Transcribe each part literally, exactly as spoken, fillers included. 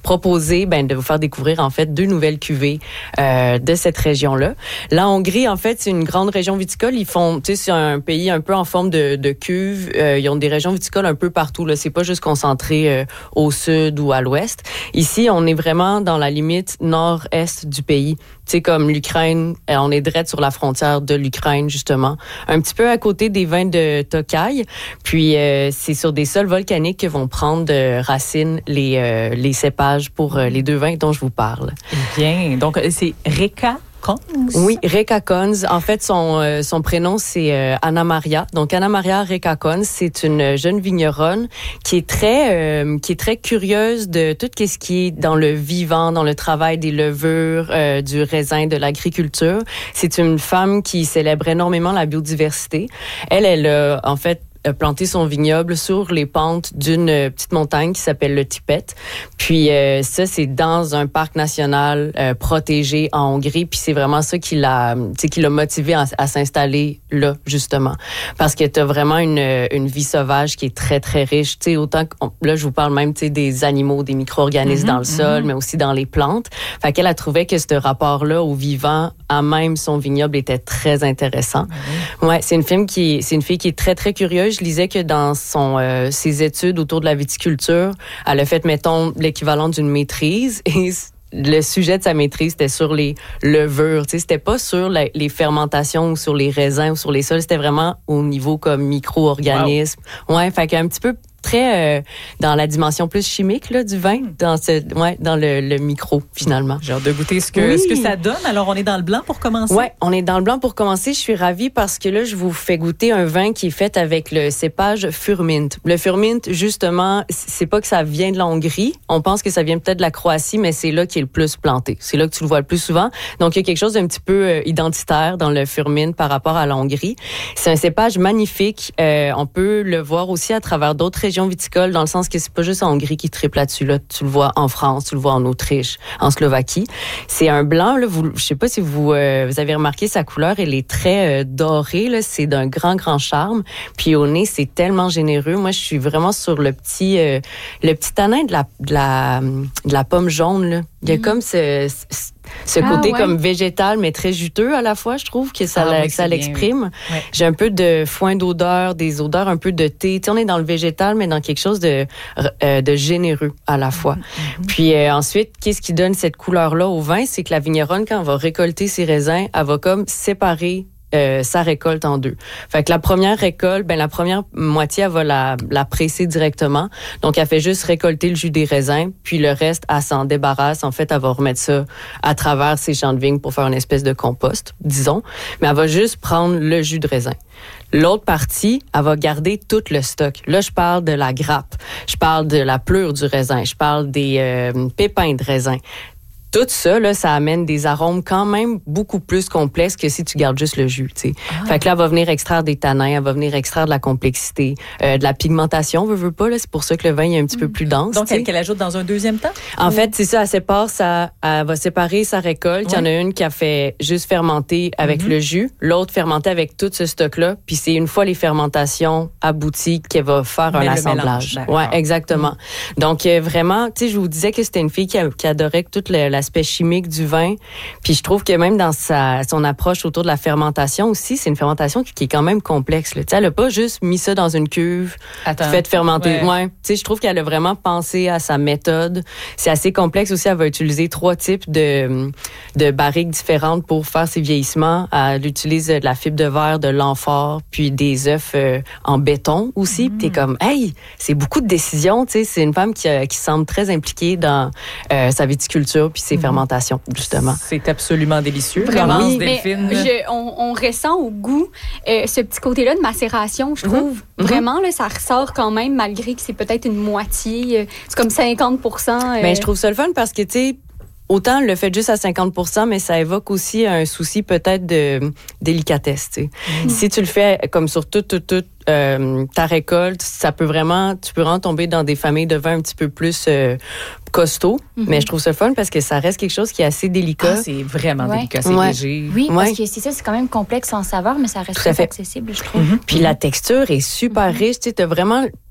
proposer ben, de vous faire découvrir en fait deux nouvelles cuvées euh, de cette région-là. La Hongrie, en fait, c'est une grande région viticole. Ils font, tu sais, c'est un pays un peu en forme de, de cuve. Euh, ils ont des régions viticoles un peu partout. Là, c'est pas juste concentré euh, au sud ou à l'ouest. Ici, on est vraiment dans la limite nord-est du pays. Tu sais, comme l'Ukraine, on est direct sur la frontière de l'Ukraine, justement. Un petit peu à côté des vins de Tokaj. Puis, euh, c'est sur des sols volcaniques que vont prendre de racines les, euh, les cépages pour euh, les deux vins dont je vous parle. Bien. Donc, c'est Rekka Cons? Oui, Rekka Cons. En fait, son, euh, son prénom, c'est euh, Anna Maria. Donc, Anna Maria Rekka Cons, c'est une jeune vigneronne qui est très, euh, qui est très curieuse de tout ce qui est dans le vivant, dans le travail des levures, euh, du raisin, de l'agriculture. C'est une femme qui célèbre énormément la biodiversité. Elle, elle a, en fait, a planté son vignoble sur les pentes d'une petite montagne qui s'appelle le Tibet. Puis euh, ça, c'est dans un parc national euh, protégé en Hongrie. Puis c'est vraiment ça qui l'a, tu sais, qui l'a motivé à, à s'installer là, justement. Parce que t'as vraiment une, une vie sauvage qui est très, très riche. Tu sais, autant que, on, là, je vous parle même, tu sais, des animaux, des micro-organismes mm-hmm, dans le sol, mm-hmm. mais aussi dans les plantes. Fait qu'elle a trouvé que ce rapport-là au vivant, à même son vignoble, était très intéressant. Mm-hmm. Ouais, c'est une fille qui, c'est une fille qui est très, très curieuse. Je lisais que dans son euh, ses études autour de la viticulture, elle a fait, mettons, l'équivalent d'une maîtrise et le sujet de sa maîtrise, c'était sur les levures. Tu sais, c'était pas sur la, les fermentations ou sur les raisins ou sur les sols. C'était vraiment au niveau comme micro-organisme. Wow. Ouais, fait qu'un petit peu très euh, dans la dimension plus chimique là, du vin, dans ce, ouais, dans le, le micro finalement. J'ai hâte de goûter ce que, oui. ce que ça donne. Alors, on est dans le blanc pour commencer? Oui, on est dans le blanc pour commencer. Je suis ravie parce que là, je vous fais goûter un vin qui est fait avec le cépage Furmint. Le Furmint, justement, c'est pas que ça vient de la Hongrie. On pense que ça vient peut-être de la Croatie, mais c'est là qu'il est le plus planté. C'est là que tu le vois le plus souvent. Donc, il y a quelque chose d'un petit peu euh, identitaire dans le Furmint par rapport à la Hongrie. C'est un cépage magnifique. Euh, on peut le voir aussi à travers d'autres régions viticoles, dans le sens que c'est pas juste en Hongrie qui triple là-dessus. Là. Tu le vois en France, tu le vois en Autriche, en Slovaquie. C'est un blanc, là, vous, je sais pas si vous, euh, vous avez remarqué sa couleur, elle est très euh, dorée, là. C'est d'un grand, grand charme. Puis au nez, c'est tellement généreux. Moi, je suis vraiment sur le petit, euh, le petit tanin de la, de la, de la pomme jaune, là. Il y a mmh. comme ce, ce, ce ah, côté ouais. comme végétal, mais très juteux à la fois, je trouve, que ça, ah, oui, que ça l'exprime. Oui. Ouais. J'ai un peu de foin d'odeur, des odeurs un peu de thé. Tu sais, on est dans le végétal, mais dans quelque chose de, euh, de généreux à la fois. Mm-hmm. Puis euh, ensuite, qu'est-ce qui donne cette couleur-là au vin? C'est que la vigneronne, quand elle va récolter ses raisins, elle va comme séparer Euh, sa récolte en deux. Fait que la première récolte, ben la première moitié, elle va la, la presser directement. Donc, elle fait juste récolter le jus des raisins, puis le reste, elle s'en débarrasse. En fait, elle va remettre ça à travers ses champs de vigne pour faire une espèce de compost, disons. Mais elle va juste prendre le jus de raisin. L'autre partie, elle va garder tout le stock. Là, je parle de la grappe, je parle de la pleure du raisin, je parle des euh, pépins de raisin. Tout ça, là, ça amène des arômes quand même beaucoup plus complexes que si tu gardes juste le jus, tu sais. Ah. Fait que là, elle va venir extraire des tanins, elle va venir extraire de la complexité, euh, de la pigmentation, veut, veut pas, là. C'est pour ça que le vin est un petit mmh. peu plus dense. Donc, elle, qu'elle ajoute dans un deuxième temps? En mmh. fait, c'est ça, elle sépare sa, elle va séparer sa récolte. Ouais. Il y en a une qui a fait juste fermenter avec mmh. le jus, l'autre fermenter avec tout ce stock-là. Puis c'est une fois les fermentations abouties qu'elle va faire Mais un assemblage. Mélange, ouais, exactement. Mmh. Donc, euh, vraiment, tu sais, je vous disais que c'était une fille qui, a, qui adorait toute la, la l'aspect chimique du vin. Puis je trouve que même dans sa, son approche autour de la fermentation aussi, c'est une fermentation qui, qui est quand même complexe. Là. Tu sais, elle a pas juste mis ça dans une cuve, fait fermenter. Ouais. Ouais. Tu sais, je trouve qu'elle a vraiment pensé à sa méthode. C'est assez complexe aussi. Elle va utiliser trois types de, de barriques différentes pour faire ses vieillissements. Elle utilise de la fibre de verre, de l'amphore, puis des œufs euh, en béton aussi. Mm. Puis t'es comme, hey, c'est beaucoup de décisions. Tu sais, c'est une femme qui, a, qui semble très impliquée dans euh, sa viticulture puis ses mmh. fermentations, justement. C'est absolument délicieux. Vraiment, oui, mais je, on, on ressent au goût euh, ce petit côté-là de macération, je trouve. Mmh. Vraiment, là, ça ressort quand même, malgré que c'est peut-être une moitié. Euh, c'est comme cinquante pour cent. Euh... Ben, je trouve ça le fun parce que, tu sais, autant le fait juste à cinquante pour cent, mais ça évoque aussi un souci peut-être de délicatesse, tu sais. Mmh. Si tu le fais comme sur toute, toute, toute euh, ta récolte, ça peut vraiment, tu peux vraiment tomber dans des familles de vin un petit peu plus euh, costauds, mm-hmm. mais je trouve ça fun parce que ça reste quelque chose qui est assez délicat. Ah, c'est vraiment ouais. délicat, c'est ouais. léger. Oui, ouais. parce que c'est ça, c'est quand même complexe en saveur, mais ça reste très accessible, je trouve. Mm-hmm. Puis la texture est super mm-hmm. riche, tu sais, t'as vraiment...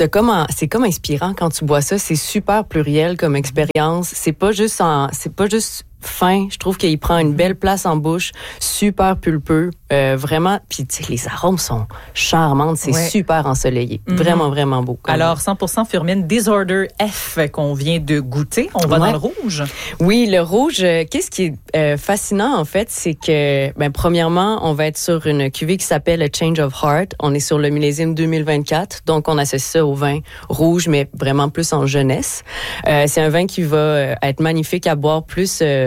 t'as comme un, c'est comme inspirant quand tu bois ça. C'est super pluriel comme expérience. C'est pas juste en, c'est pas juste fin. Je trouve qu'il prend une belle place en bouche, super pulpeux, euh, vraiment. Puis tu sais, les arômes sont charmantes, c'est ouais. super ensoleillé, mm-hmm. vraiment vraiment beau. Alors cent pour cent Furmint Disorder F qu'on vient de goûter. On va ouais. dans le rouge. Oui, le rouge. Euh, qu'est-ce qui est euh, fascinant en fait, c'est que ben premièrement, on va être sur une cuvée qui s'appelle A Change of Heart. On est sur le millésime deux mille vingt-quatre, donc on associe ça au vin rouge, mais vraiment plus en jeunesse. Euh, c'est un vin qui va euh, être magnifique à boire plus. Euh,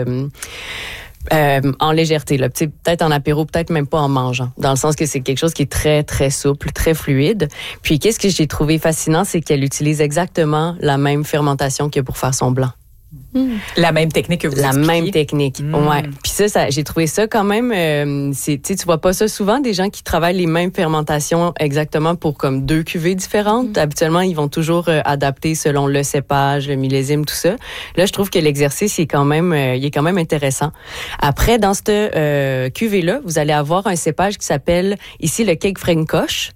Euh, en légèreté, là. Peut-être en apéro, peut-être même pas en mangeant, dans le sens que c'est quelque chose qui est très, très souple, très fluide. Puis, qu'est-ce que j'ai trouvé fascinant, c'est qu'elle utilise exactement la même fermentation que pour faire son blanc. Mmh. La même technique que vous La expliquiez. même technique, mmh. ouais. Puis ça, ça, j'ai trouvé ça quand même, euh, c'est, tu sais, tu vois pas ça souvent, des gens qui travaillent les mêmes fermentations exactement pour comme deux cuvées différentes. Mmh. Habituellement, ils vont toujours euh, adapter selon le cépage, le millésime, tout ça. Là, je trouve que l'exercice, il est quand même, euh, il est quand même intéressant. Après, dans cette euh, cuvée-là, vous allez avoir un cépage qui s'appelle ici le Cake Francoche.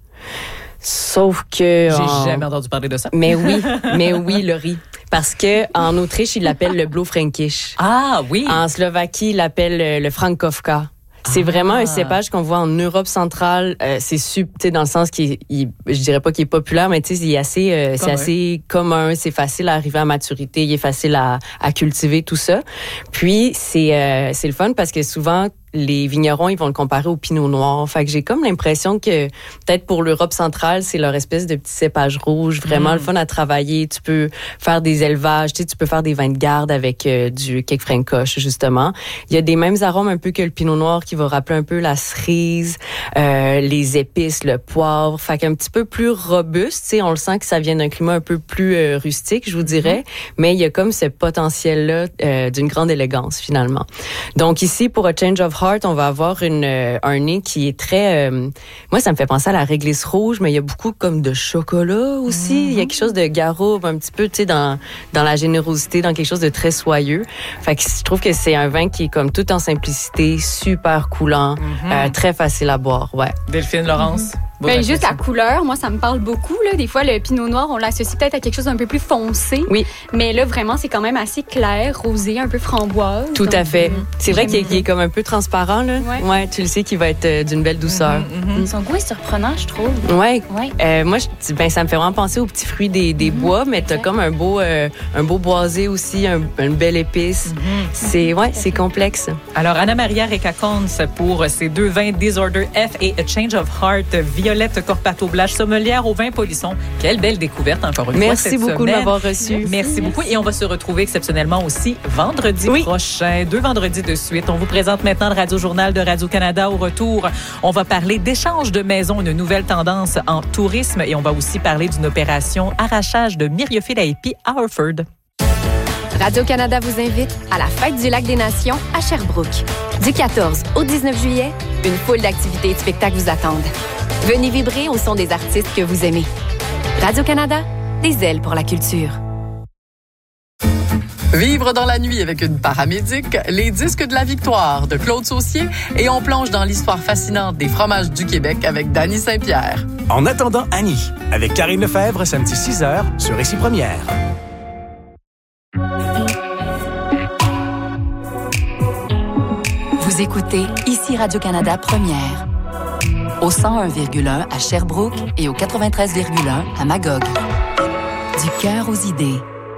Sauf que... J'ai en... jamais entendu parler de ça. Mais oui, mais oui, Laurie. Parce que en Autriche, ils l'appellent le Blaufränkisch. Ah oui. En Slovaquie, ils l'appellent le Frankowka. C'est ah. vraiment un cépage qu'on voit en Europe centrale. Euh, c'est super, tu sais, dans le sens qu'il, il, je dirais pas qu'il est populaire, mais tu sais, il est assez, euh, c'est assez commun. C'est facile à arriver à maturité. Il est facile à, à cultiver tout ça. Puis c'est, euh, c'est le fun parce que souvent les vignerons, ils vont le comparer au pinot noir. Fait que j'ai comme l'impression que peut-être pour l'Europe centrale, c'est leur espèce de petit cépage rouge, vraiment mmh. le fun à travailler. Tu peux faire des élevages, tu sais, tu peux faire des vins de garde avec euh, du Cake Francoche, justement. Il y a des mêmes arômes un peu que le pinot noir qui va rappeler un peu la cerise, euh, les épices, le poivre. Fait qu'un petit peu plus robuste, tu sais, on le sent que ça vient d'un climat un peu plus euh, rustique, je vous dirais. Mmh. Mais il y a comme ce potentiel-là euh, d'une grande élégance, finalement. Donc ici, pour A Change of Heart, on va avoir une, euh, un nez qui est très... Euh, moi, ça me fait penser à la réglisse rouge, mais il y a beaucoup comme de chocolat aussi. Mm-hmm. Il y a quelque chose de garoube, un petit peu, tu sais, dans, dans la générosité, dans quelque chose de très soyeux. Fait que je trouve que c'est un vin qui est comme tout en simplicité, super coulant, mm-hmm. euh, très facile à boire, ouais. Delphine, Laurence? Mm-hmm. Ben, juste la couleur, moi, ça me parle beaucoup. Là. Des fois, le pinot noir, on l'associe peut-être à quelque chose d'un peu plus foncé. Oui. Mais là, vraiment, c'est quand même assez clair, rosé, un peu framboise. Tout donc, à fait. Mmh. C'est vrai qu'il est, qu'il est comme un peu transparent. Là. Ouais. ouais, tu le sais qu'il va être euh, d'une belle douceur. Mmh, mmh. Son goût est surprenant, je trouve. Ouais. ouais. Euh, moi, je, ben, ça me fait vraiment penser aux petits fruits des, des mmh. bois, mais t'as comme un beau, euh, un beau boisé aussi, un, une belle épice. Mmh. C'est, ouais, c'est complexe. Alors, Anna-Maria Recacons pour ces deux vins Disorder F et A Change of Heart, Violette Corpato Blache, sommelière au vin polisson. Quelle belle découverte, encore une Merci fois, cette beaucoup semaine. de m'avoir reçu. Merci, Merci beaucoup. Et on va se retrouver exceptionnellement aussi vendredi oui. prochain, deux vendredis de suite. On vous présente maintenant le Radio-Journal de Radio-Canada. Au retour, on va parler d'échange de maisons, une nouvelle tendance en tourisme. Et on va aussi parler d'une opération arrachage de Myriophile à Harford. Radio-Canada vous invite à la Fête du Lac des Nations à Sherbrooke. Du quatorze au dix-neuf juillet, une foule d'activités et de spectacles vous attendent. Venez vibrer au son des artistes que vous aimez. Radio-Canada, des ailes pour la culture. Vivre dans la nuit avec une paramédic, les disques de la victoire de Claude Saucier et on plonge dans l'histoire fascinante des fromages du Québec avec Dany Saint-Pierre. En attendant Annie, avec Karine Lefebvre, samedi six heures sur Récit Première. Vous écoutez ici Radio-Canada Première. Au cent un virgule un à Sherbrooke et au quatre-vingt-treize virgule un à Magog. Du cœur aux idées.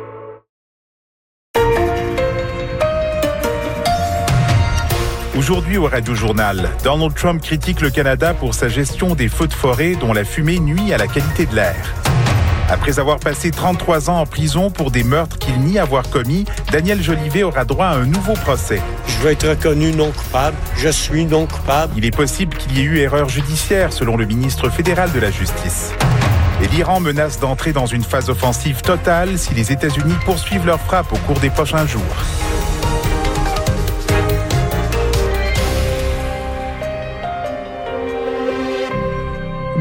Aujourd'hui au Radio-Journal, Donald Trump critique le Canada pour sa gestion des feux de forêt dont la fumée nuit à la qualité de l'air. Après avoir passé trente-trois ans en prison pour des meurtres qu'il nie avoir commis, Daniel Jolivet aura droit à un nouveau procès. Je veux être reconnu non coupable. Je suis non coupable. Il est possible qu'il y ait eu erreur judiciaire, selon le ministre fédéral de la Justice. Et l'Iran menace d'entrer dans une phase offensive totale si les États-Unis poursuivent leur frappe au cours des prochains jours.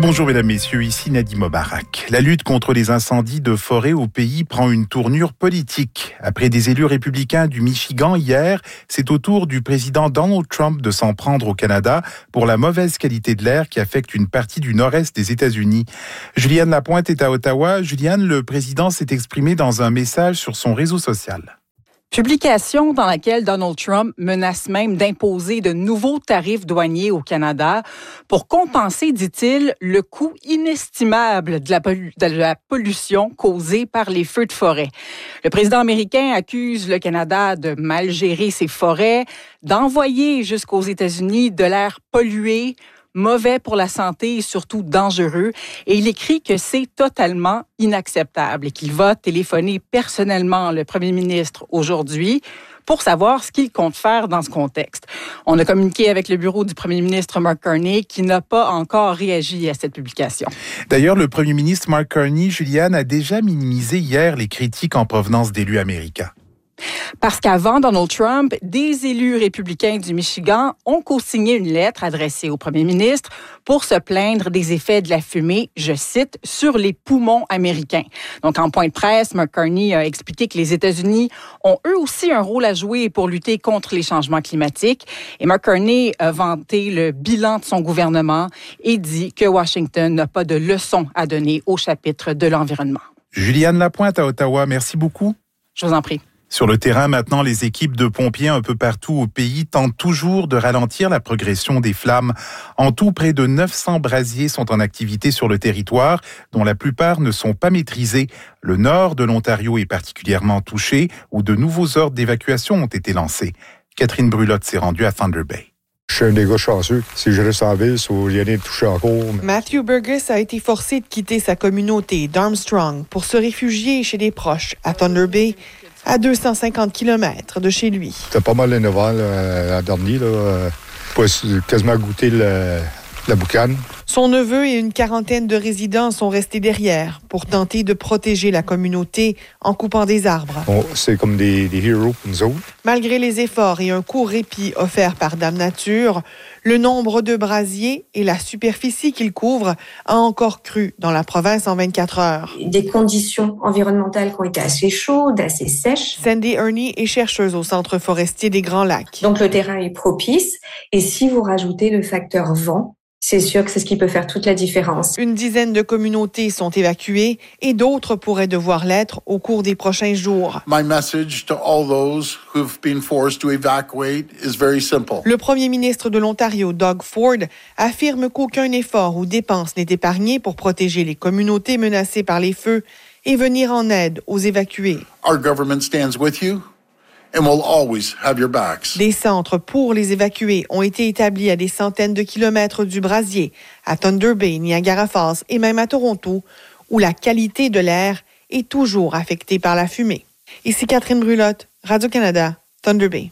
Bonjour mesdames, messieurs, ici Nadim Mobarak. La lutte contre les incendies de forêt au pays prend une tournure politique. Après des élus républicains du Michigan hier, c'est au tour du président Donald Trump de s'en prendre au Canada pour la mauvaise qualité de l'air qui affecte une partie du nord-est des États-Unis. Juliane Lapointe est à Ottawa. Juliane, le président s'est exprimé dans un message sur son réseau social. Publication dans laquelle Donald Trump menace même d'imposer de nouveaux tarifs douaniers au Canada pour compenser, dit-il, le coût inestimable de la, pollu- de la pollution causée par les feux de forêt. Le président américain accuse le Canada de mal gérer ses forêts, d'envoyer jusqu'aux États-Unis de l'air pollué, mauvais pour la santé et surtout dangereux. Et il écrit que c'est totalement inacceptable et qu'il va téléphoner personnellement le premier ministre aujourd'hui pour savoir ce qu'il compte faire dans ce contexte. On a communiqué avec le bureau du premier ministre Mark Carney qui n'a pas encore réagi à cette publication. D'ailleurs, le premier ministre Mark Carney, Juliane, a déjà minimisé hier les critiques en provenance d'élus américains. Parce qu'avant Donald Trump, des élus républicains du Michigan ont co-signé une lettre adressée au premier ministre pour se plaindre des effets de la fumée, je cite, sur les poumons américains. Donc, en point de presse, Mark Carney a expliqué que les États-Unis ont eux aussi un rôle à jouer pour lutter contre les changements climatiques. Et Mark Carney a vanté le bilan de son gouvernement et dit que Washington n'a pas de leçon à donner au chapitre de l'environnement. Juliane Lapointe à Ottawa, merci beaucoup. Je vous en prie. Sur le terrain, maintenant, les équipes de pompiers un peu partout au pays tentent toujours de ralentir la progression des flammes. En tout, près de neuf cents brasiers sont en activité sur le territoire, dont la plupart ne sont pas maîtrisés. Le nord de l'Ontario est particulièrement touché, où de nouveaux ordres d'évacuation ont été lancés. Catherine Brulotte s'est rendue à Thunder Bay. Je suis un des gars chanceux. Si je reste en ville, il n'y a rien de touché encore. Matthew Burgess a été forcé de quitter sa communauté d'Armstrong pour se réfugier chez des proches à Thunder Bay, à deux cent cinquante kilomètres de chez lui. C'était pas mal énervant là, à dernier. Là. Pas quasiment goûter le, la boucane. Son neveu et une quarantaine de résidents sont restés derrière pour tenter de protéger la communauté en coupant des arbres. Bon, c'est comme des, des héros pour nous autres. Malgré les efforts et un court répit offert par Dame Nature, le nombre de brasiers et la superficie qu'ils couvrent a encore cru dans la province en vingt-quatre heures. Des conditions environnementales qui ont été assez chaudes, assez sèches. Sandy Ernie est chercheuse au Centre forestier des Grands Lacs. Donc le terrain est propice et si vous rajoutez le facteur vent, c'est sûr que c'est ce qui peut faire toute la différence. Une dizaine de communautés sont évacuées et d'autres pourraient devoir l'être au cours des prochains jours. My message to all those who've been forced to evacuate is very simple. Le premier ministre de l'Ontario, Doug Ford, affirme qu'aucun effort ou dépense n'est épargné pour protéger les communautés menacées par les feux et venir en aide aux évacués. Our government stands with you. And we'll always have your backs. Des centres pour les évacués ont été établis à des centaines de kilomètres du brasier, à Thunder Bay, Niagara Falls et même à Toronto, où la qualité de l'air est toujours affectée par la fumée. Ici Catherine Brulotte, Radio-Canada, Thunder Bay.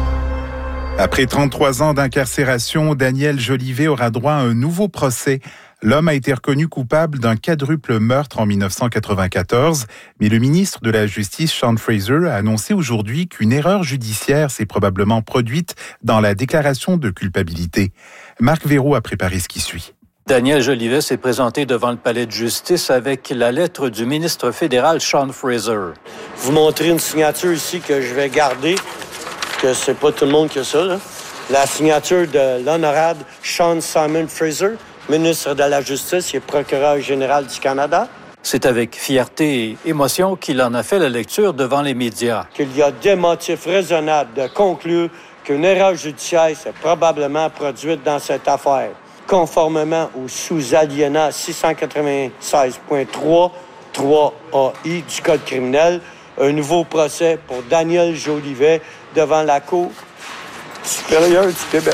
Après trente-trois ans d'incarcération, Daniel Jolivet aura droit à un nouveau procès. L'homme a été reconnu coupable d'un quadruple meurtre en dix-neuf cent quatre-vingt-quatorze, mais le ministre de la Justice, Sean Fraser, a annoncé aujourd'hui qu'une erreur judiciaire s'est probablement produite dans la déclaration de culpabilité. Marc Véraud a préparé ce qui suit. Daniel Jolivet s'est présenté devant le palais de justice avec la lettre du ministre fédéral Sean Fraser. Vous montrez une signature ici que je vais garder, que c'est pas tout le monde qui a ça, là. La signature de l'honorable Sean Simon Fraser, ministre de la Justice et procureur général du Canada. C'est avec fierté et émotion qu'il en a fait la lecture devant les médias. Qu'il y a des motifs raisonnables de conclure qu'une erreur judiciaire s'est probablement produite dans cette affaire. Conformément au sous-alinéa six cent quatre-vingt-seize point trois, trois A I du Code criminel, un nouveau procès pour Daniel Jolivet devant la Cour supérieure du Québec.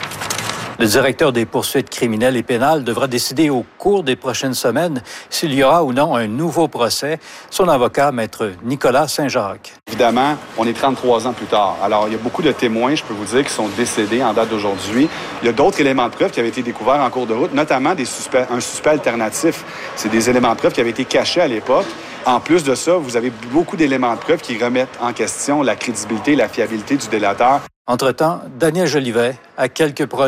Le directeur des poursuites criminelles et pénales devra décider au cours des prochaines semaines s'il y aura ou non un nouveau procès. Son avocat, maître Nicolas Saint-Jacques. Évidemment, on est trente-trois ans plus tard. Alors, il y a beaucoup de témoins, je peux vous dire, qui sont décédés en date d'aujourd'hui. Il y a d'autres éléments de preuve qui avaient été découverts en cours de route, notamment des suspects, un suspect alternatif. C'est des éléments de preuve qui avaient été cachés à l'époque. En plus de ça, vous avez beaucoup d'éléments de preuve qui remettent en question la crédibilité et la fiabilité du délateur. Entre-temps, Daniel Jolivet a quelques projets.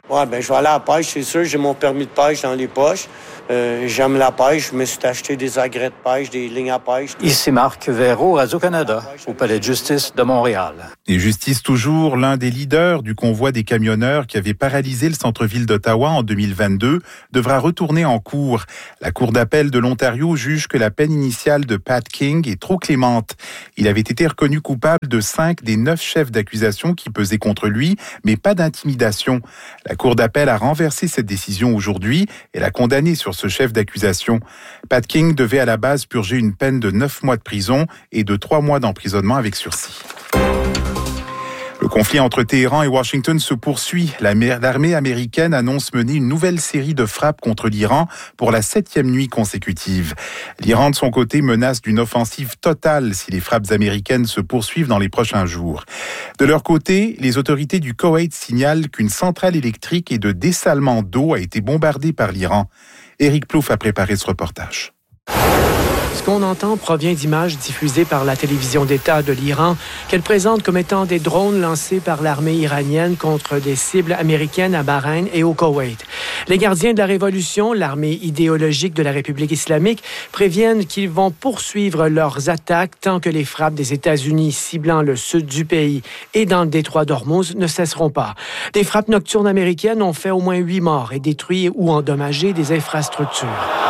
Ouais, ben je vais aller à la pêche, c'est sûr. J'ai mon permis de pêche dans les poches. Euh, j'aime la pêche. Je me suis acheté des agrès de pêche, des lignes à pêche. Ici Marc Véraud, Radio-Canada, au Palais de justice de Montréal. Et justice toujours, l'un des leaders du convoi des camionneurs qui avait paralysé le centre-ville d'Ottawa en deux mille vingt-deux devra retourner en cour. La Cour d'appel de l'Ontario juge que la peine initiale de Pat King est trop clémente. Il avait été reconnu coupable de cinq des neuf chefs d'accusation qui pesaient contre lui, mais pas d'intimidation. La Cour d'appel a renversé cette décision aujourd'hui et l'a condamné sur ce chef d'accusation. Pat King devait à la base purger une peine de neuf mois de prison et de trois mois d'emprisonnement avec sursis. Le conflit entre Téhéran et Washington se poursuit. L'armée américaine annonce mener une nouvelle série de frappes contre l'Iran pour la septième nuit consécutive. L'Iran, de son côté, menace d'une offensive totale si les frappes américaines se poursuivent dans les prochains jours. De leur côté, les autorités du Koweït signalent qu'une centrale électrique et de dessalement d'eau a été bombardée par l'Iran. Éric Plouffe a préparé ce reportage. Ce qu'on entend provient d'images diffusées par la télévision d'État de l'Iran qu'elle présente comme étant des drones lancés par l'armée iranienne contre des cibles américaines à Bahreïn et au Koweït. Les gardiens de la révolution, l'armée idéologique de la République islamique, préviennent qu'ils vont poursuivre leurs attaques tant que les frappes des États-Unis ciblant le sud du pays et dans le détroit d'Ormuz ne cesseront pas. Des frappes nocturnes américaines ont fait au moins huit morts et détruit ou endommagé des infrastructures.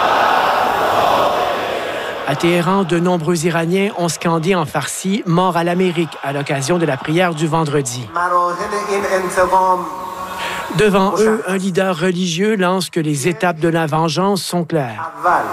À Téhéran, de nombreux Iraniens ont scandé en farsi « Mort à l'Amérique » à l'occasion de la prière du vendredi. Devant eux, un leader religieux lance que les étapes de la vengeance sont claires.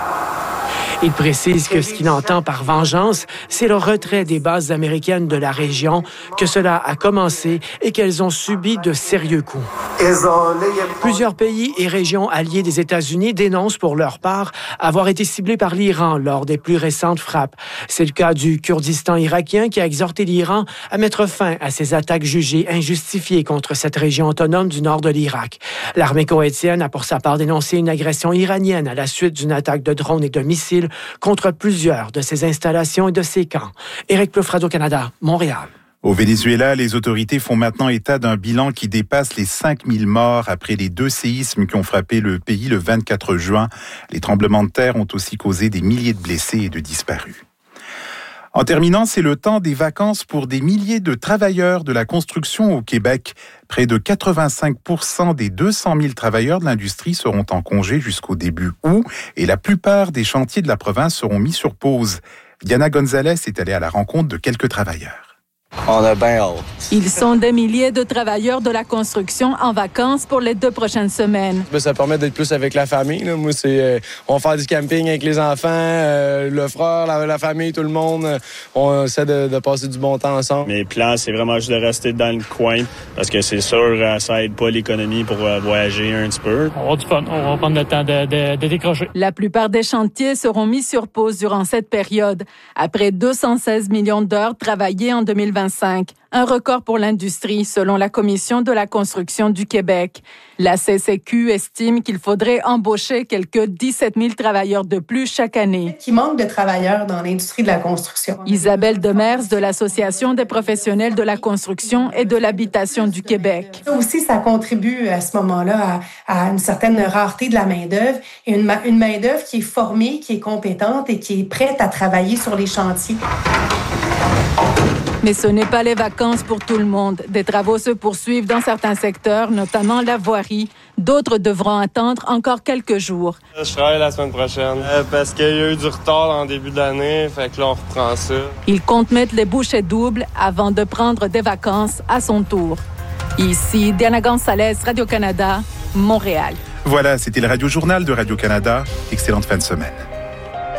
Il précise que ce qu'il entend par vengeance, c'est le retrait des bases américaines de la région, que cela a commencé et qu'elles ont subi de sérieux coups. Plusieurs pays et régions alliés des États-Unis dénoncent pour leur part avoir été ciblés par l'Iran lors des plus récentes frappes. C'est le cas du Kurdistan irakien qui a exhorté l'Iran à mettre fin à ces attaques jugées injustifiées contre cette région autonome du nord de l'Irak. L'armée koweïtienne a pour sa part dénoncé une agression iranienne à la suite d'une attaque de drones et de missiles contre plusieurs de ses installations et de ses camps. Éric Plouffe, Radio-Canada, Montréal. Au Venezuela, les autorités font maintenant état d'un bilan qui dépasse les cinq mille morts après les deux séismes qui ont frappé le pays le vingt-quatre juin. Les tremblements de terre ont aussi causé des milliers de blessés et de disparus. En terminant, c'est le temps des vacances pour des milliers de travailleurs de la construction au Québec. Près de quatre-vingt-cinq pour cent des deux cent mille travailleurs de l'industrie seront en congé jusqu'au début août et la plupart des chantiers de la province seront mis sur pause. Diana Gonzalez est allée à la rencontre de quelques travailleurs. On a bien hâte. Ils sont des milliers de travailleurs de la construction en vacances pour les deux prochaines semaines. Ça permet d'être plus avec la famille. Là. Moi, c'est, euh, on va faire du camping avec les enfants, euh, le frère, la, la famille, tout le monde. On essaie de, de passer du bon temps ensemble. Mes plans, c'est vraiment juste de rester dans le coin parce que c'est sûr, ça aide pas l'économie pour euh, voyager un petit peu. On va avoir du fun. On va prendre le temps de, de, de décrocher. La plupart des chantiers seront mis sur pause durant cette période. Après deux cent seize millions d'heures travaillées en deux mille vingt-cinq, un record pour l'industrie selon la Commission de la construction du Québec. La C C Q estime qu'il faudrait embaucher quelques dix-sept mille travailleurs de plus chaque année. Il manque de travailleurs dans l'industrie de la construction. Isabelle Demers de l'Association des professionnels de la construction et de l'habitation du Québec. Ça aussi, ça contribue à ce moment-là à, à une certaine rareté de la main-d'œuvre et une, une main-d'œuvre qui est formée, qui est compétente et qui est prête à travailler sur les chantiers. Mais ce n'est pas les vacances pour tout le monde. Des travaux se poursuivent dans certains secteurs, notamment la voirie. D'autres devront attendre encore quelques jours. Je travaille la semaine prochaine euh, parce qu'il y a eu du retard en début d'année, fait que là, on reprend ça. Il compte mettre les bouchées doubles avant de prendre des vacances à son tour. Ici, Diana Gonzalez, Radio-Canada, Montréal. Voilà, c'était le Radio-Journal de Radio-Canada. Excellente fin de semaine.